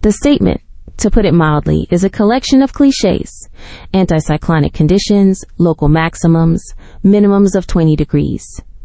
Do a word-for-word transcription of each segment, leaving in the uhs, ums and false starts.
The statement, to put it mildly, is a collection of cliches. Anticyclonic conditions, local maximums, minimums of twenty degrees.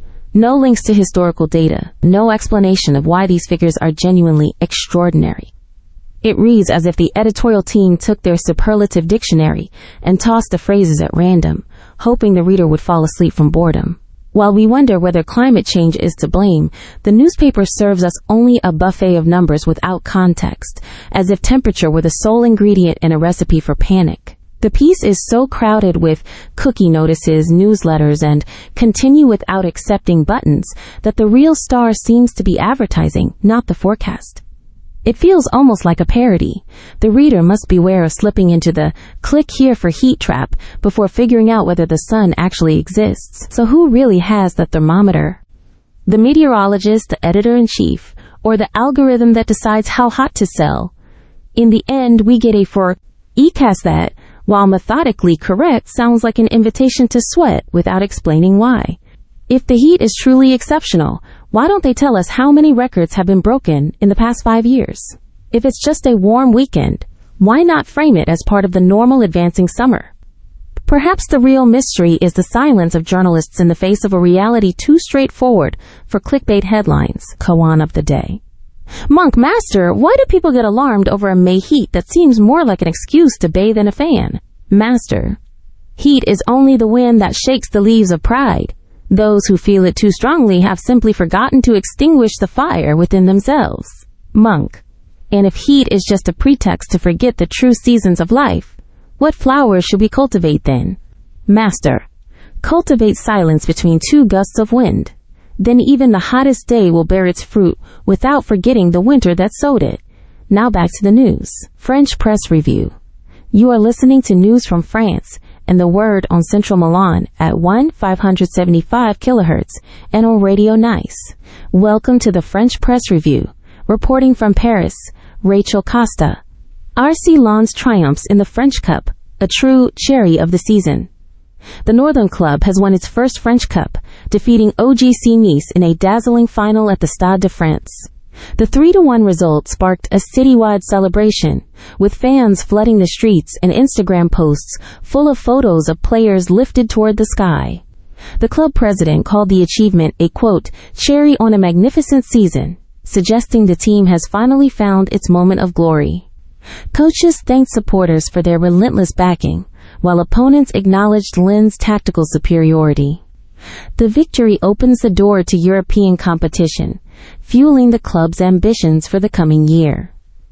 No links to historical data, no explanation of why these figures are genuinely extraordinary. It reads as if the editorial team took their superlative dictionary and tossed the phrases at random, hoping the reader would fall asleep from boredom. While we wonder whether climate change is to blame, the newspaper serves us only a buffet of numbers without context, as if temperature were the sole ingredient in a recipe for panic. The piece is so crowded with cookie notices, newsletters, and continue without accepting buttons that the real star seems to be advertising, not the forecast. It feels almost like a parody. The reader must beware of slipping into the click here for heat trap before figuring out whether the sun actually exists. So who really has the thermometer? The meteorologist, the editor-in-chief, or the algorithm that decides how hot to sell? In the end, we get a forecast that, while methodically correct, sounds like an invitation to sweat without explaining why. If the heat is truly exceptional, why don't they tell us how many records have been broken in the past five years? If it's just a warm weekend, why not frame it as part of the normal advancing summer? Perhaps the real mystery is the silence of journalists in the face of a reality too straightforward for clickbait headlines. Koan of the day. Monk Master, why do people get alarmed over a May heat that seems more like an excuse to bathe in a fan? Master. Heat is only the wind that shakes the leaves of pride. Those who feel it too strongly have simply forgotten to extinguish the fire within themselves. Monk. And if heat is just a pretext to forget the true seasons of life, what flowers should we cultivate then? Master. Cultivate silence between two gusts of wind. Then even the hottest day will bear its fruit without forgetting the winter that sowed it. Now back to the news. French press review. You are listening to news from France and the word on Central Milan at one five seventy-five kilohertz and on Radio Nice. Welcome to the French Press Review. Reporting from Paris, Rachel Costa. R C Lens triumphs in the French Cup, a true cherry of the season. The Northern Club has won its first French Cup, defeating O G C Nice in a dazzling final at the Stade de France. The three to one result sparked a citywide celebration, with fans flooding the streets and Instagram posts full of photos of players lifted toward the sky. The club president called the achievement a, quote, cherry on a magnificent season, suggesting the team has finally found its moment of glory. Coaches thanked supporters for their relentless backing, while opponents acknowledged Lens' tactical superiority. The victory opens the door to European competition, fueling the club's ambitions for the coming year.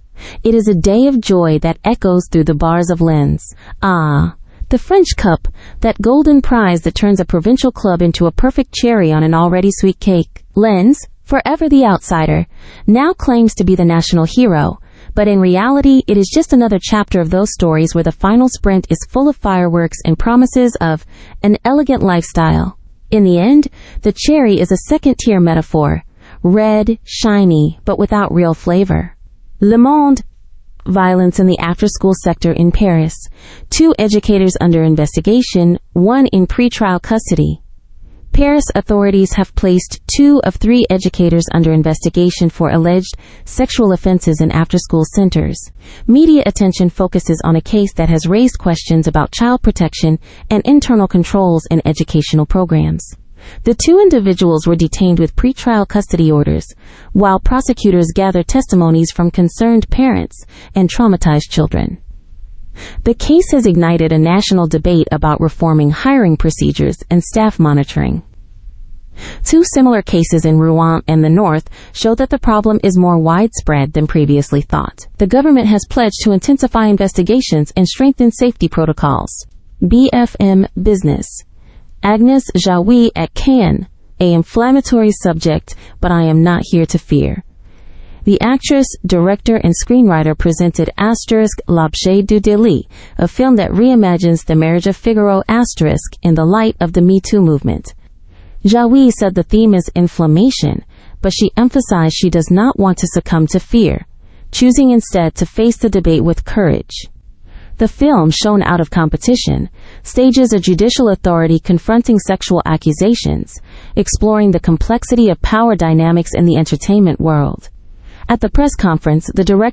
It is a day of joy that echoes through the bars of Lens. Ah, the French Cup, that golden prize that turns a provincial club into a perfect cherry on an already sweet cake. Lens, forever the outsider, now claims to be the national hero, but in reality it is just another chapter of those stories where the final sprint is full of fireworks and promises of an elegant lifestyle. In the end, the cherry is a second-tier metaphor, red, shiny, but without real flavor. Le Monde. Violence in the after-school sector in Paris. Two educators under investigation, one in pretrial custody. Paris authorities have placed two of three educators under investigation for alleged sexual offenses in after-school centers. Media attention focuses on a case that has raised questions about child protection and internal controls in educational programs. The two individuals were detained with pretrial custody orders, while prosecutors gathered testimonies from concerned parents and traumatized children. The case has ignited a national debate about reforming hiring procedures and staff monitoring. Two similar cases in Rouen and the North show that the problem is more widespread than previously thought. The government has pledged to intensify investigations and strengthen safety protocols. B F M Business. Agnes Jaoui at Cannes, a inflammatory subject, but I am not here to fear. The actress, director, and screenwriter presented Asterisk L'Objet du Délit, a film that reimagines the marriage of Figaro Asterisk in the light of the Me Too movement. Jaoui said the theme is inflammation, but she emphasized she does not want to succumb to fear, choosing instead to face the debate with courage. The film, shown out of competition, stages a judicial authority confronting sexual accusations, exploring the complexity of power dynamics in the entertainment world. At the press conference, the director